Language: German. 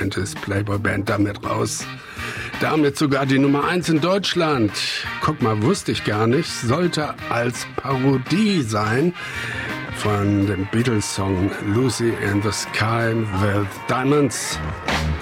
Angeles Playboy-Band damit raus. Damit sogar die Nummer 1 in Deutschland. Guck mal, wusste ich gar nicht. Sollte als Parodie sein von dem Beatles-Song Lucy in the Sky with Diamonds.